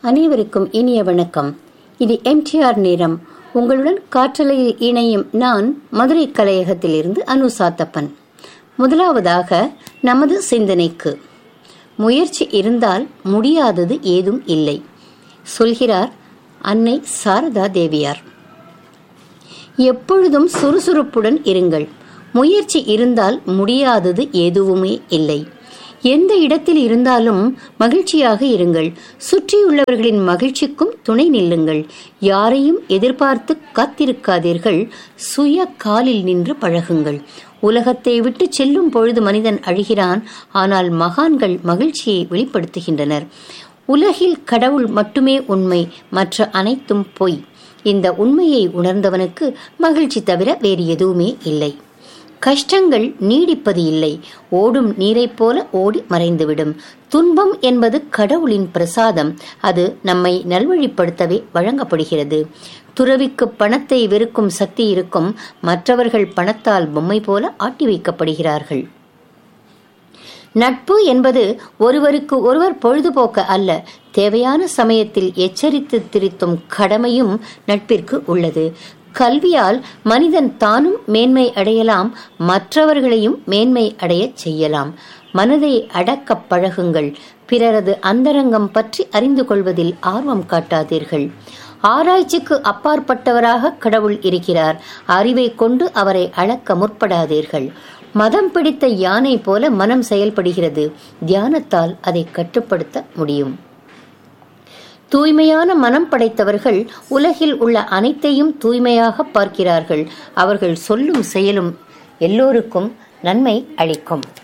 அனைவருக்கும் இனிய வணக்கம். இது எம்டிஆர் நேரம். உங்களுடன் காற்றலையில் இணையும் நான் மதுரை கலையகத்திலிருந்து அனுசாத்தப்பன். முதலாவதாக நமது சிந்தனைக்கு, முயற்சி இருந்தால் முடியாதது ஏதும் இல்லை சொல்கிறார் அன்னை சாரதா தேவியார். எப்பொழுதும் சுறுசுறுப்புடன் இருங்கள். முயற்சி இருந்தால் முடியாதது எதுவுமே இல்லை. எந்த இடத்தில் இருந்தாலும் மகிழ்ச்சியாக இருங்கள். சுற்றியுள்ளவர்களின் மகிழ்ச்சிக்கும் துணை நில்லுங்கள். யாரையும் எதிர்பார்த்து காத்திருக்காதீர்கள். சுய காலில் நின்று பழகுங்கள். உலகத்தை விட்டு செல்லும் பொழுது மனிதன் அழுகிறான். ஆனால் மகான்கள் மகிழ்ச்சியை வெளிப்படுத்துகின்றனர். உலகில் கடவுள் மட்டுமே உண்மை, மற்ற அனைத்தும் பொய். இந்த உண்மையை உணர்ந்தவனுக்கு மகிழ்ச்சி தவிர வேறு எதுவுமே இல்லை. கஷ்டங்கள் நீடிப்பது இல்லை. ஓடும் நீரைப் போல ஓடி மறைந்துவிடும். துன்பம் என்பது கடவுளின் பிரசாதம். அது நம்மை நல்வழிப்படுத்தவே வழங்கப்படுகிறது. துறவிக்கு பணத்தை வெறுக்கும் சக்தி இருக்கும். மற்றவர்கள் பணத்தால் பொம்மை போல ஆட்டி வைக்கப்படுகிறார்கள். நட்பு என்பது ஒருவருக்கு ஒருவர் பொழுதுபோக்க அல்ல, தேவையான சமயத்தில் எச்சரித்து திருத்தும் கடமையும் நட்பிற்கு உள்ளது. கல்வியால் மனிதன் தானும் மேன்மை அடையலாம், மற்றவர்களையும் மேன்மை அடைய செய்யலாம். மனதை அடக்க பழகுங்கள். பிறரது அந்தரங்கம் பற்றி அறிந்து கொள்வதில் ஆர்வம் காட்டாதீர்கள். ஆராய்ச்சிக்கு அப்பாற்பட்டவராக கடவுள் இருக்கிறார். அறிவை கொண்டு அவரை அளக்க முற்படாதீர்கள். மதம் பிடித்த யானை போல மனம் செயல்படுகிறது. தியானத்தால் அதை கட்டுப்படுத்த முடியும். தூய்மையான மனம் படைத்தவர்கள் உலகில் உள்ள அனைத்தையும் தூய்மையாக பார்க்கிறார்கள். அவர்கள் சொல்லும் செயலும் எல்லோருக்கும் நன்மை அளிக்கும்.